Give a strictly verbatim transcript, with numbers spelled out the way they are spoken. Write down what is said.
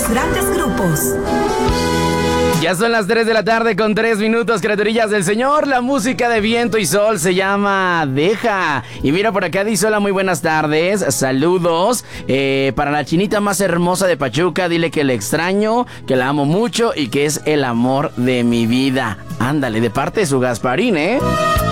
grandes grupos. Ya son las tres de la tarde con tres minutos, criaturillas del Señor. La música de viento y sol se llama Deja. Y mira, por acá dice: hola, muy buenas tardes, saludos. Eh, para la chinita más hermosa de Pachuca, dile que le extraño, que la amo mucho y que es el amor de mi vida. Ándale, de parte de su Gasparín, ¿eh?